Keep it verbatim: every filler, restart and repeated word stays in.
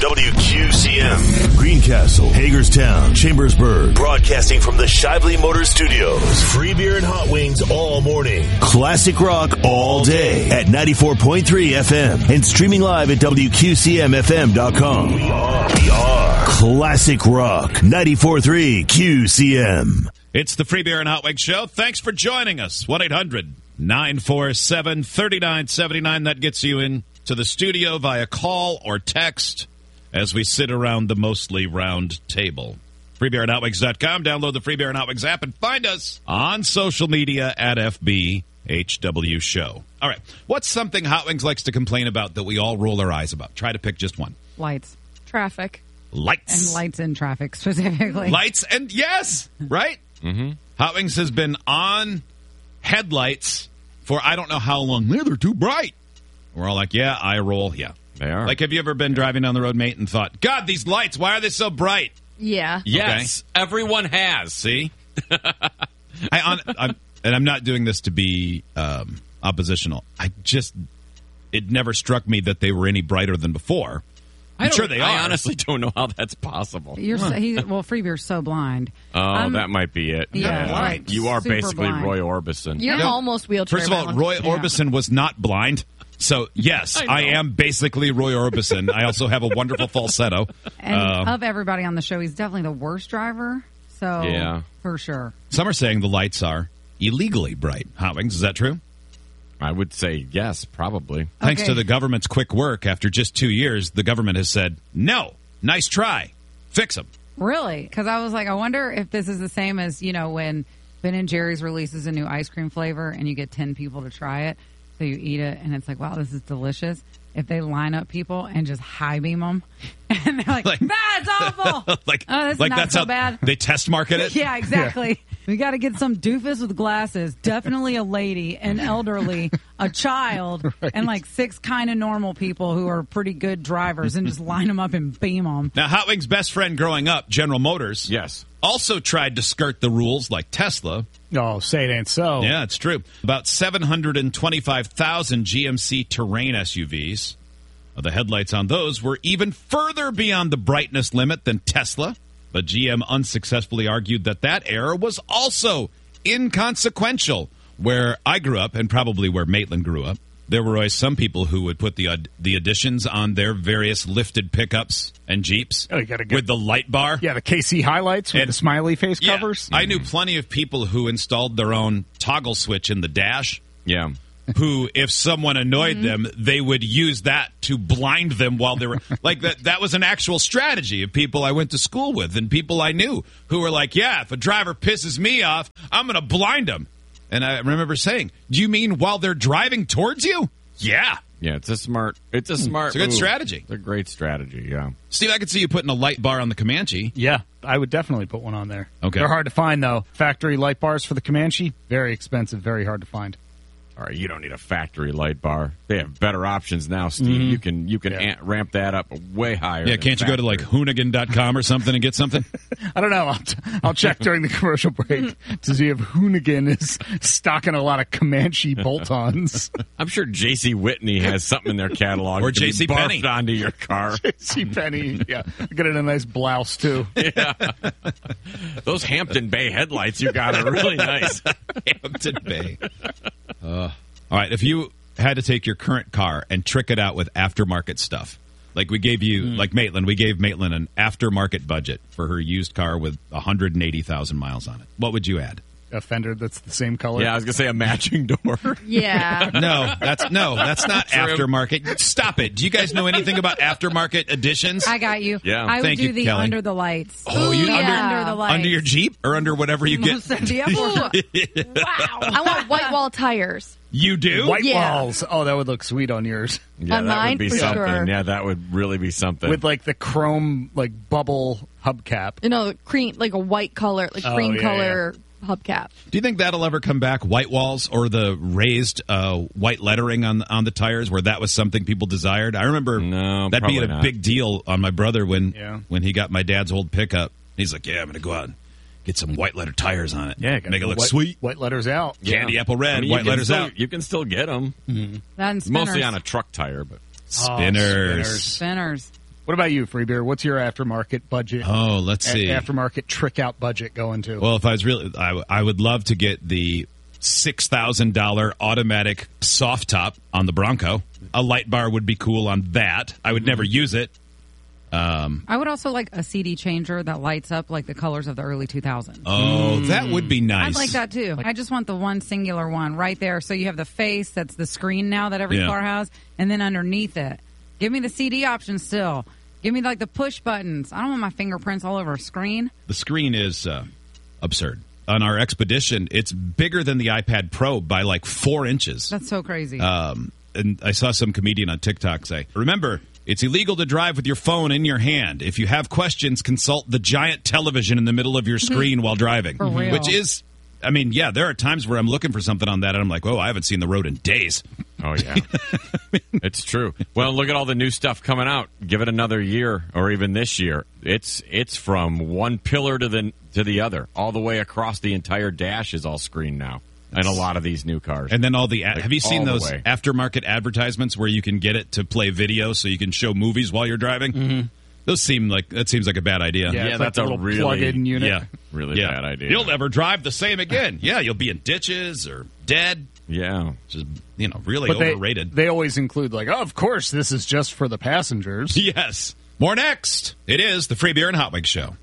W Q C M. Greencastle, Hagerstown, Chambersburg. Broadcasting from the Shively Motor Studios. Free beer and hot wings all morning. Classic rock all day at ninety-four point three F M. And streaming live at W Q C M F M dot com. We are, we are. Classic rock, ninety-four point three Q C M. It's the Free Beer and Hot Wings Show. Thanks for joining us. one eight hundred nine four seven three nine seven nine. That gets you in to the studio via call or text as we sit around the mostly round table. free beer and hot wings dot com. Download the Free Beer and Hot Wings app and find us on social media at F B H W Show. All right. What's something Hot Wings likes to complain about that we all roll our eyes about? Try to pick just one. Lights. Traffic. Lights. And lights in traffic, specifically. Lights and yes, right? Mm-hmm. Hot Wings has been on headlights for I don't know how long. Man, they're too bright. We're all like, yeah, I roll. Yeah, they are. Like, have you ever been driving down the road, mate, and thought, God, these lights, why are they so bright? Yeah. Yes, okay. Everyone has. See? I on, I'm, and I'm not doing this to be um, oppositional. I just, it never struck me that they were any brighter than before. I'm sure they are. I honestly don't know how that's possible. You're so, he, well, Free Beer's so blind. Oh, um, that might be it. Yeah, yeah. like, you are basically blind. Roy Orbison. You're yeah. almost wheelchair First of all, bound. Roy yeah. Orbison was not blind. So, yes, I, I am basically Roy Orbison. I also have a wonderful falsetto. And uh, of everybody on the show, he's definitely the worst driver. So, yeah. for sure. Some are saying the lights are illegally bright. Hot Wings, is that true? I would say yes, probably. Thanks okay. to the government's quick work, after just two years, the government has said, no, nice try. Fix them. Really? Because I was like, I wonder if this is the same as, you know, when Ben and Jerry's releases a new ice cream flavor and you get ten people to try it. So you eat it and it's like, wow, this is delicious. If they line up people and just high beam them and they're like, like that's awful. like oh, this like is not that's so how bad. They test market it? Yeah, exactly. Yeah. We got to get some doofus with glasses, definitely a lady, an elderly, a child, right. and like six kind of normal people who are pretty good drivers and just line them up and beam them. Now, Hot Wings' best friend growing up, General Motors, yes, also tried to skirt the rules like Tesla. Oh, say it ain't so. Yeah, it's true. About seven hundred twenty-five thousand G M C Terrain S U Vs. The headlights on those were even further beyond the brightness limit than Tesla. But G M unsuccessfully argued that that error was also inconsequential. Where I grew up, and probably where Maitland grew up, there were always some people who would put the uh, the additions on their various lifted pickups and Jeeps oh, you gotta get, with the light bar. Yeah, the K C highlights with and, the smiley face yeah, covers. I knew plenty of people who installed their own toggle switch in the dash. Yeah. Who, if someone annoyed mm-hmm. them, they would use that to blind them while they were like that. That was an actual strategy of people I went to school with and people I knew who were like, "Yeah, if a driver pisses me off, I'm going to blind them." And I remember saying, "Do you mean while they're driving towards you?" Yeah, yeah. It's a smart. It's a smart. It's a good move. strategy. It's a great strategy. Yeah, Steve, I could see you putting a light bar on the Comanche. Yeah, I would definitely put one on there. Okay, they're hard to find though. Factory light bars for the Comanche, very expensive, very hard to find. All right, you don't need a factory light bar. They have better options now, Steve. Mm-hmm. You can you can yeah. ant, ramp that up way higher. Yeah, can't you go to like Hoonigan dot com or something and get something? I don't know. I'll, t- I'll check during the commercial break to see if Hoonigan is stocking a lot of Comanche bolt-ons. I'm sure J C. Whitney has something in their catalog. Or J C. Penney onto your car. J C. Penney, yeah. Get it in a nice blouse too. Yeah. Those Hampton Bay headlights you got are really nice. Hampton Bay. Uh, all right, if you had to take your current car and trick it out with aftermarket stuff, like we gave you, mm. like Maitland, we gave Maitland an aftermarket budget for her used car with one hundred eighty thousand miles on it. What would you add? A fender that's the same color? Yeah, I was going to say a matching door. Yeah. No, that's no, that's not aftermarket. Stop it. Do you guys know anything about aftermarket additions? I got you. Yeah. I would Thank do you, the Kelly. under the lights. Oh, you yeah. under, under the lights. under your Jeep or under whatever you get? Most of the effort. Wow. I want white wall tires. You do? White Yeah. walls. Oh, that would look sweet on yours. Yeah, On that mine, would be for something. sure. Yeah, that would really be something. With like the chrome like bubble hubcap. You know, cream, like a white color, like Oh, cream yeah, color hubcap. Do you think that'll ever come back? White walls or the raised uh, white lettering on on the tires, where that was something people desired? I remember No, that being a probably not. big deal on my brother when Yeah. when he got my dad's old pickup. He's like, "Yeah, I'm going to go out and get some white letter tires on it. Yeah, gotta make it go look white, sweet. White letters out. Candy apple red, I mean, you white can letters still- out. You can still get them. That and spinners. Mostly on a truck tire, but Spinners. spinners. Spinners. What about you, Free Beer? What's your aftermarket budget? Oh, let's a- see. aftermarket trick out budget going to? Well, if I was really, I, w- I would love to get the six thousand dollars automatic soft top on the Bronco. A light bar would be cool on that. I would never use it. Um, I would also like a C D changer that lights up like the colors of the early two thousands. oh, that would be nice. I'd like that too. I just want the one singular one right there. So you have the face, that's the screen now that every Yeah. car has, and then underneath it, give me the C D option still. Give me like the push buttons. I don't want my fingerprints all over a screen. The screen is uh, absurd. On our Expedition, it's bigger than the iPad Pro by like four inches. That's so crazy. Um, and I saw some comedian on TikTok say, remember, it's illegal to drive with your phone in your hand. If you have questions, consult the giant television in the middle of your screen while driving. For real. Which is, I mean, yeah, there are times where I'm looking for something on that and I'm like, oh, I haven't seen the road in days. Oh, yeah. It's true. Well, look at all the new stuff coming out. Give it another year or even this year. It's it's from one pillar to the to the other. All the way across the entire dash is all screen now. And a lot of these new cars. And then all the, ad- Like, have you seen all the those way. aftermarket advertisements where you can get it to play video so you can show movies while you're driving? Mm-hmm. Those seem like, that seems like a bad idea. yeah, yeah, it's that's like a little really- plug-in unit. Yeah. Really yeah. bad idea. You'll never drive the same again. Yeah, you'll be in ditches or dead. Yeah. Just, you know, really But they, overrated. they always include, like, oh, of course, this is just for the passengers. Yes. More next. It is the Free Beer and Hot Wings Show.